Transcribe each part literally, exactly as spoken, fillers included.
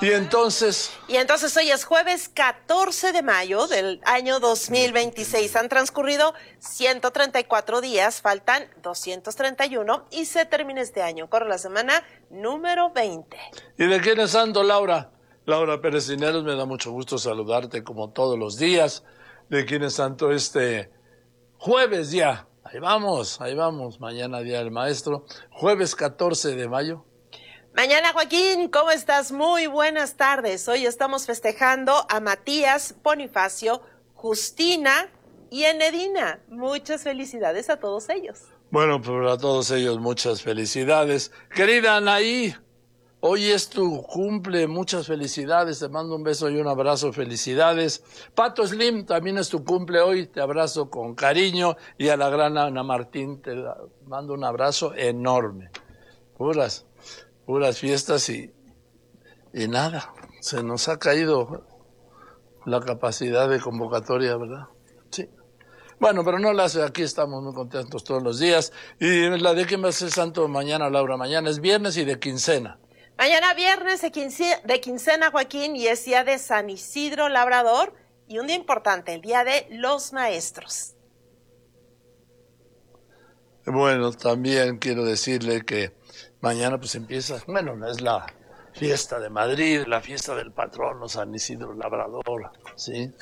Y entonces... Y entonces hoy es jueves catorce de mayo del año dos mil veintiséis. Han transcurrido ciento treinta y cuatro días, faltan doscientos treinta y uno y se termina este año. Corre la semana número veinte. ¿Y de quién es santo, Laura? Laura Pérez Cineros, me da mucho gusto saludarte como todos los días. ¿De quién es santo este jueves ya? Ahí vamos, ahí vamos. Mañana Día del Maestro. Jueves catorce de mayo. Mañana, Joaquín, ¿cómo estás? Muy buenas tardes. Hoy estamos festejando a Matías, Bonifacio, Justina y Enedina. Muchas felicidades a todos ellos. Bueno, pues a todos ellos muchas felicidades. Querida Anaí, hoy es tu cumple, muchas felicidades. Te mando un beso y un abrazo, felicidades. Pato Slim, también es tu cumple hoy, te abrazo con cariño. Y a la gran Ana Martín te mando un abrazo enorme. Puras... puras fiestas y, y nada, se nos ha caído la capacidad de convocatoria, ¿verdad? Sí. Bueno, pero no la hace, aquí estamos muy contentos todos los días. ¿Y la de quién va a ser santo mañana, Laura? Mañana es viernes y de quincena. Mañana viernes de, quince, de quincena, Joaquín, y es día de San Isidro Labrador y un día importante, el día de los maestros. Bueno, también quiero decirle que mañana pues empieza, bueno, es la fiesta de Madrid, la fiesta del patrono San Isidro Labrador, ¿sí?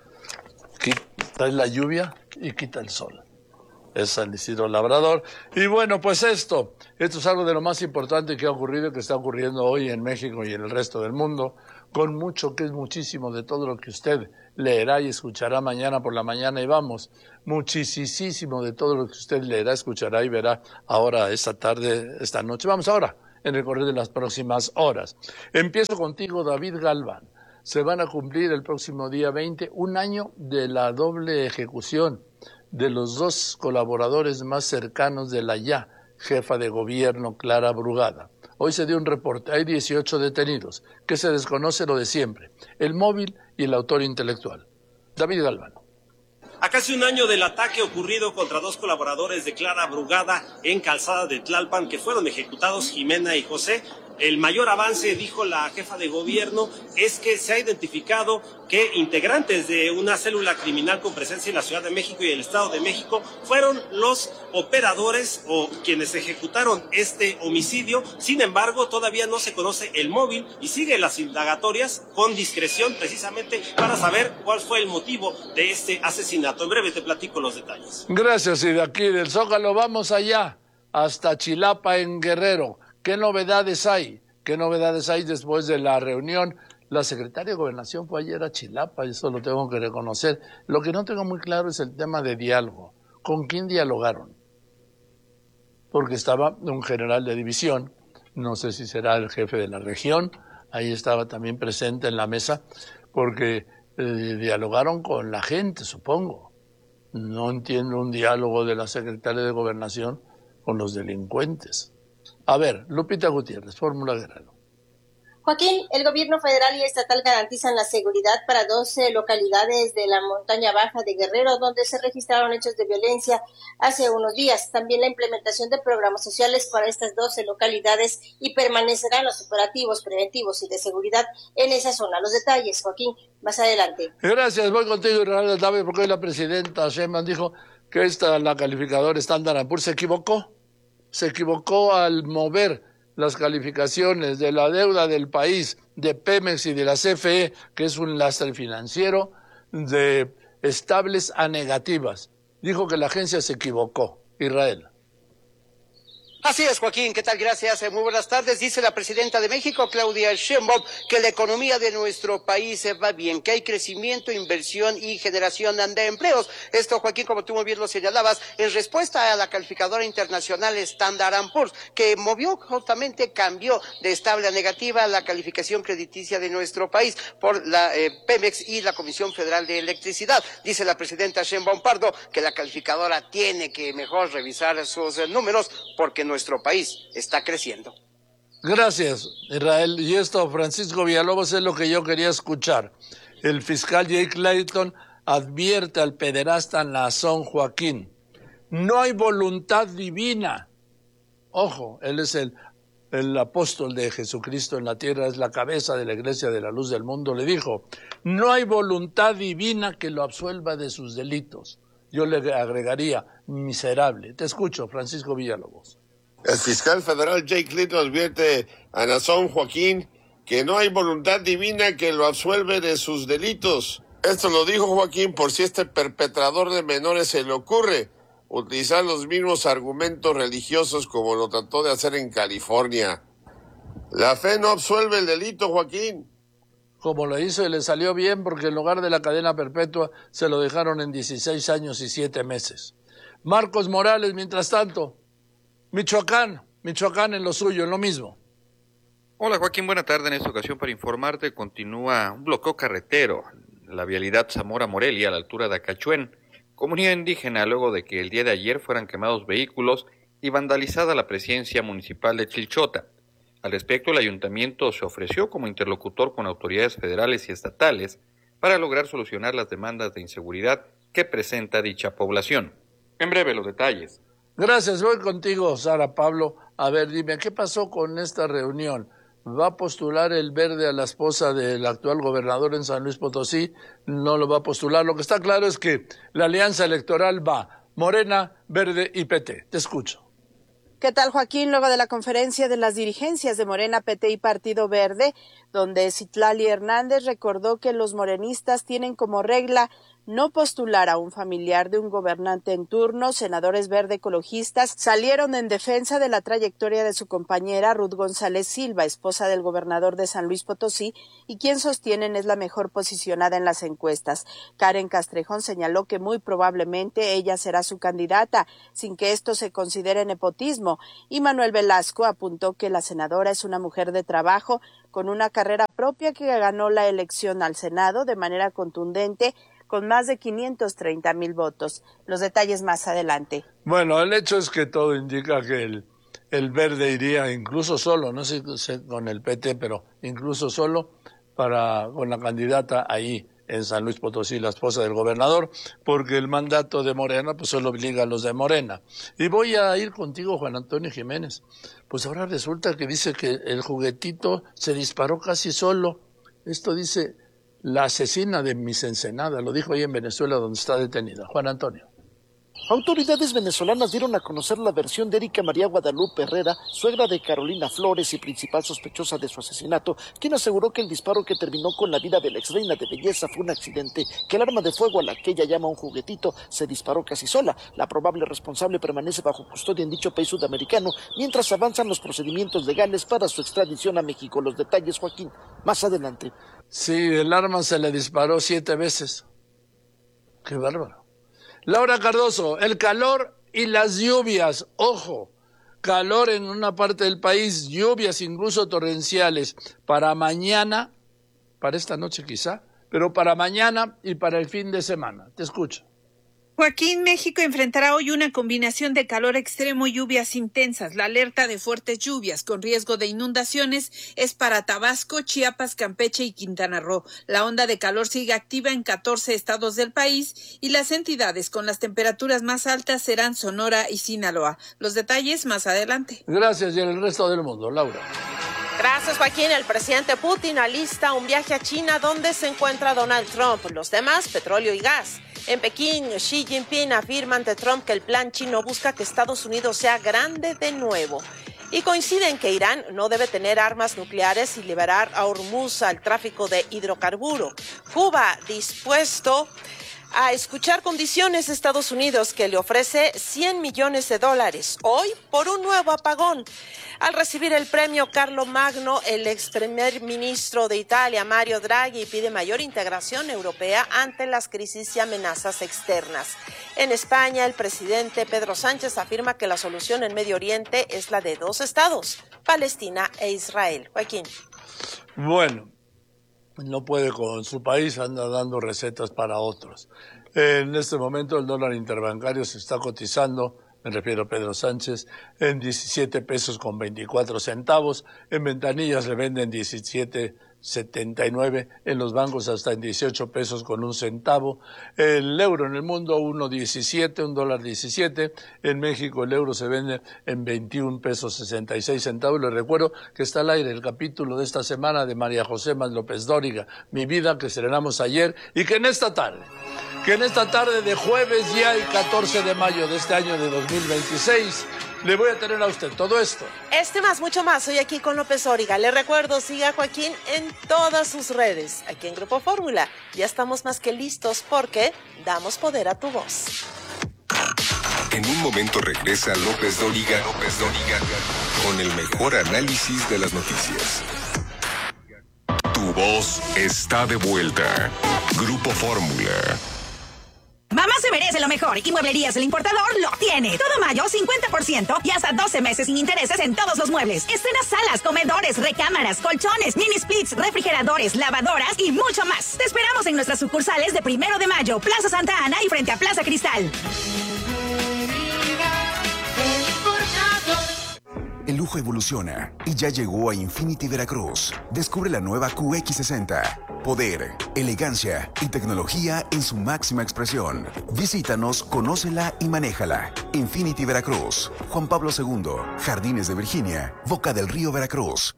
Quita la lluvia y quita el sol. Es San Isidro Labrador. Y bueno, pues esto, esto es algo de lo más importante que ha ocurrido y que está ocurriendo hoy en México y en el resto del mundo, con mucho, que es muchísimo de todo lo que usted leerá y escuchará mañana por la mañana. Y vamos, muchísimo de todo lo que usted leerá, escuchará y verá ahora, esta tarde, esta noche. Vamos ahora, en el correr de las próximas horas. Empiezo contigo, David Galván. Se van a cumplir el próximo día veinte, un año de la doble ejecución de los dos colaboradores más cercanos de la ya jefa de gobierno, Clara Brugada. Hoy se dio un reporte, hay dieciocho detenidos, que se desconoce lo de siempre, el móvil y el autor intelectual. David Galván. A casi un año del ataque ocurrido contra dos colaboradores de Clara Brugada en Calzada de Tlalpan, que fueron ejecutados Jimena y José, el mayor avance, dijo la jefa de gobierno, es que se ha identificado que integrantes de una célula criminal con presencia en la Ciudad de México y el Estado de México fueron los operadores o quienes ejecutaron este homicidio. Sin embargo, todavía no se conoce el móvil y siguen las indagatorias con discreción precisamente para saber cuál fue el motivo de este asesinato. En breve te platico los detalles. Gracias, y de aquí del Zócalo vamos allá, hasta Chilapa en Guerrero. ¿Qué novedades hay? ¿Qué novedades hay después de la reunión? La secretaria de Gobernación fue ayer a Chilapa, y eso lo tengo que reconocer. Lo que no tengo muy claro es el tema de diálogo. ¿Con quién dialogaron? Porque estaba un general de división, no sé si será el jefe de la región, ahí estaba también presente en la mesa, porque eh, dialogaron con la gente, supongo. No entiendo un diálogo de la secretaria de Gobernación con los delincuentes. A ver, Lupita Gutiérrez, Fórmula Guerrero. Joaquín, el gobierno federal y estatal garantizan la seguridad para doce localidades de la montaña baja de Guerrero, donde se registraron hechos de violencia hace unos días. También la implementación de programas sociales para estas doce localidades y permanecerán los operativos preventivos y de seguridad en esa zona. Los detalles, Joaquín, más adelante. Gracias, voy contigo, Israel David, porque hoy la presidenta Sheinbaum dijo que esta, la calificadora Standard and Poor's se equivocó. Se equivocó al mover las calificaciones de la deuda del país, de Pemex y de la C F E, que es un lastre financiero, de estables a negativas. Dijo que la agencia se equivocó. Israel. Así es, Joaquín, ¿qué tal? Gracias, muy buenas tardes. Dice la presidenta de México, Claudia Sheinbaum, que la economía de nuestro país va bien, que hay crecimiento, inversión y generación de empleos. Esto, Joaquín, como tú muy bien lo señalabas, en respuesta a la calificadora internacional Standard and Poor's, que movió justamente, cambió de estable a negativa la calificación crediticia de nuestro país por la eh, Pemex y la Comisión Federal de Electricidad. Dice la presidenta Sheinbaum Pardo que la calificadora tiene que mejor revisar sus eh, números porque nuestro país está creciendo. Gracias, Israel. Y esto, Francisco Villalobos, es lo que yo quería escuchar. El fiscal Jake Clayton advierte al pederasta Nazón Joaquín: no hay voluntad divina. Ojo, él es el el apóstol de Jesucristo en la tierra, es la cabeza de la Iglesia de la Luz del Mundo, le dijo, no hay voluntad divina que lo absuelva de sus delitos. Yo le agregaría, miserable. Te escucho, Francisco Villalobos. El fiscal federal Jake Little advierte a Nason Joaquín que no hay voluntad divina que lo absuelve de sus delitos. Esto lo dijo Joaquín por si este perpetrador de menores se le ocurre utilizar los mismos argumentos religiosos como lo trató de hacer en California. La fe no absuelve el delito, Joaquín. Como lo hizo y le salió bien porque en lugar de la cadena perpetua se lo dejaron en dieciséis años y siete meses. Marcos Morales, mientras tanto, Michoacán, Michoacán en lo suyo, en lo mismo. Hola Joaquín, buena tarde. En esta ocasión para informarte continúa un bloqueo carretero, la vialidad Zamora-Morelia a la altura de Acachuén, comunidad indígena, luego de que el día de ayer fueran quemados vehículos y vandalizada la presidencia municipal de Chilchota. Al respecto, el ayuntamiento se ofreció como interlocutor con autoridades federales y estatales para lograr solucionar las demandas de inseguridad que presenta dicha población. En breve, los detalles. Gracias, voy contigo, Sara Pablo. A ver, dime, ¿qué pasó con esta reunión? ¿Va a postular el Verde a la esposa del actual gobernador en San Luis Potosí? No lo va a postular. Lo que está claro es que la alianza electoral va Morena, Verde y P T. Te escucho. ¿Qué tal, Joaquín? Luego de la conferencia de las dirigencias de Morena, P T y Partido Verde, donde Citlali Hernández recordó que los morenistas tienen como regla no postular a un familiar de un gobernante en turno, senadores verde ecologistas salieron en defensa de la trayectoria de su compañera Ruth González Silva, esposa del gobernador de San Luis Potosí, y quien sostienen es la mejor posicionada en las encuestas. Karen Castrejón señaló que muy probablemente ella será su candidata, sin que esto se considere nepotismo, y Manuel Velasco apuntó que la senadora es una mujer de trabajo, con una carrera propia que ganó la elección al Senado de manera contundente, con más de quinientos treinta mil votos. Los detalles más adelante. Bueno, el hecho es que todo indica que el, el Verde iría incluso solo, no sé si con el P T, pero incluso solo para con la candidata ahí en San Luis Potosí, la esposa del gobernador, porque el mandato de Morena pues solo obliga a los de Morena. Y voy a ir contigo, Juan Antonio Jiménez. Pues ahora resulta que dice que el juguetito se disparó casi solo. Esto dice la asesina de Miss Ensenada, lo dijo ahí en Venezuela donde está detenida. Juan Antonio. Autoridades venezolanas dieron a conocer la versión de Erika María Guadalupe Herrera, suegra de Carolina Flores y principal sospechosa de su asesinato, quien aseguró que el disparo que terminó con la vida de la exreina de belleza fue un accidente, que el arma de fuego a la que ella llama un juguetito se disparó casi sola. La probable responsable permanece bajo custodia en dicho país sudamericano, mientras avanzan los procedimientos legales para su extradición a México. Los detalles, Joaquín, más adelante. Sí, el arma se le disparó siete veces. Qué bárbaro. Laura Cardoso, el calor y las lluvias, ojo, calor en una parte del país, lluvias incluso torrenciales, para mañana, para esta noche quizá, pero para mañana y para el fin de semana. Te escucho. Joaquín, México enfrentará hoy una combinación de calor extremo y lluvias intensas. La alerta de fuertes lluvias con riesgo de inundaciones es para Tabasco, Chiapas, Campeche y Quintana Roo. La onda de calor sigue activa en catorce estados del país y las entidades con las temperaturas más altas serán Sonora y Sinaloa. Los detalles más adelante. Gracias, y en el resto del mundo, Laura. Gracias, Joaquín. El presidente Putin alista un viaje a China donde se encuentra Donald Trump. Los demás, petróleo y gas. En Pekín, Xi Jinping afirma ante Trump que el plan chino busca que Estados Unidos sea grande de nuevo. Y coinciden que Irán no debe tener armas nucleares y liberar a Hormuz al tráfico de hidrocarburo. Cuba dispuesto a escuchar condiciones de Estados Unidos, que le ofrece cien millones de dólares hoy por un nuevo apagón. Al recibir el premio Carlo Magno, el ex primer ministro de Italia, Mario Draghi, pide mayor integración europea ante las crisis y amenazas externas. En España, el presidente Pedro Sánchez afirma que la solución en Medio Oriente es la de dos estados, Palestina e Israel. Joaquín. Bueno, no puede con su país, anda dando recetas para otros. En este momento el dólar interbancario se está cotizando, me refiero a Pedro Sánchez, en diecisiete pesos con veinticuatro centavos. En ventanillas le venden diecisiete setenta y nueve, en los bancos hasta en dieciocho pesos con un centavo. El euro en el mundo uno diecisiete, un dólar diecisiete. En México el euro se vende en veintiún pesos sesenta y seis centavos. Les recuerdo que está al aire el capítulo de esta semana de María José Más López Dóriga, Mi Vida, que estrenamos ayer, y que en esta tarde, que en esta tarde de jueves ya el catorce de mayo de este año de dos mil veintiséis, le voy a tener a usted todo esto. Este más, mucho más, hoy aquí con López Dóriga. Le recuerdo, siga a Joaquín en todas sus redes, aquí en Grupo Fórmula. Ya estamos más que listos porque damos poder a tu voz. En un momento regresa López Dóriga, López Dóriga, con el mejor análisis de las noticias. Tu voz está de vuelta. Grupo Fórmula. Mamá se merece lo mejor y Mueblerías El Importador lo tiene. Todo mayo, cincuenta por ciento y hasta doce meses sin intereses en todos los muebles. Estrenas salas, comedores, recámaras, colchones, mini splits, refrigeradores, lavadoras y mucho más. Te esperamos en nuestras sucursales de Primero de Mayo, Plaza Santa Ana y frente a Plaza Cristal. El lujo evoluciona y ya llegó a Infinity Veracruz. Descubre la nueva Q X sesenta. Poder, elegancia y tecnología en su máxima expresión. Visítanos, conócela y manéjala. Infinity Veracruz. Juan Pablo segundo, Jardines de Virginia, Boca del Río, Veracruz.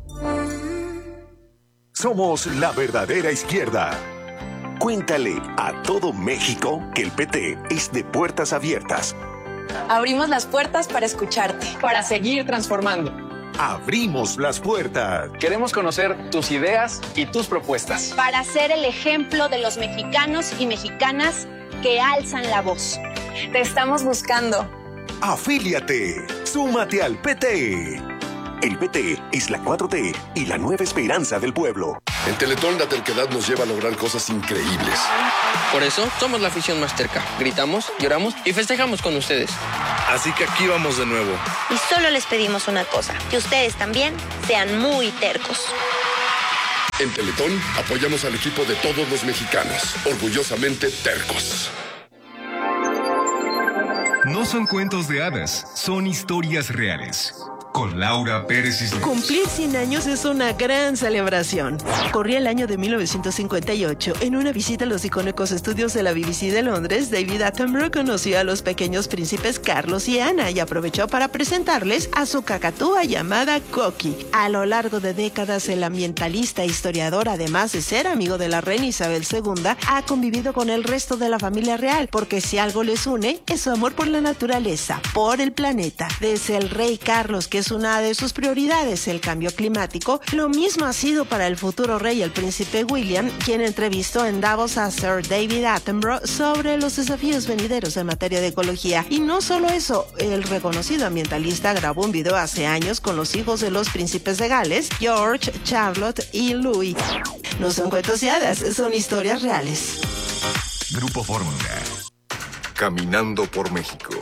Somos la verdadera izquierda. Cuéntale a todo México que el P T es de puertas abiertas. Abrimos las puertas para escucharte, para seguir transformando. Abrimos las puertas. Queremos conocer tus ideas y tus propuestas. Para ser el ejemplo de los mexicanos y mexicanas que alzan la voz. Te estamos buscando. Afíliate. Súmate al P T. El P T es la cuatro T y la nueva esperanza del pueblo. En Teletón la terquedad nos lleva a lograr cosas increíbles. Por eso somos la afición más terca. Gritamos, lloramos y festejamos con ustedes. Así que aquí vamos de nuevo. Y solo les pedimos una cosa, que ustedes también sean muy tercos. En Teletón apoyamos al equipo de todos los mexicanos, orgullosamente tercos. No son cuentos de hadas, son historias reales. Con Laura Pérez Islas. Cumplir cien años es una gran celebración. Corría el año de mil novecientos cincuenta y ocho. En una visita a los icónicos estudios de la B B C de Londres, David Attenborough conoció a los pequeños príncipes Carlos y Ana y aprovechó para presentarles a su cacatúa llamada Coqui. A lo largo de décadas, el ambientalista e historiador, además de ser amigo de la reina Isabel segunda, ha convivido con el resto de la familia real, porque si algo les une, es su amor por la naturaleza, por el planeta. Desde el rey Carlos, que es una de sus prioridades, el cambio climático, lo mismo ha sido para el futuro rey, el príncipe William, quien entrevistó en Davos a Sir David Attenborough sobre los desafíos venideros en materia de ecología. Y no solo eso, el reconocido ambientalista grabó un video hace años con los hijos de los príncipes de Gales, George, Charlotte y Louis. No son cuentos de hadas, son historias reales. Grupo Fórmula. Caminando por México.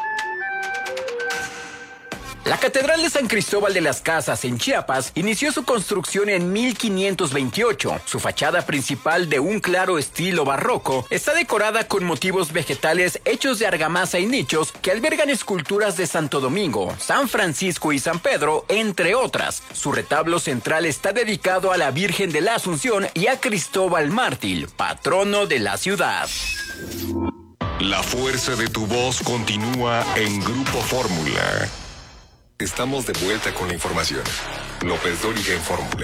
La Catedral de San Cristóbal de las Casas en Chiapas inició su construcción en mil quinientos veintiocho. Su fachada principal, de un claro estilo barroco, está decorada con motivos vegetales hechos de argamasa y nichos que albergan esculturas de Santo Domingo, San Francisco y San Pedro, entre otras. Su retablo central está dedicado a la Virgen de la Asunción y a Cristóbal Mártir, patrono de la ciudad. La fuerza de tu voz continúa en Grupo Fórmula. Estamos de vuelta con la información. López Dóriga en Fórmula.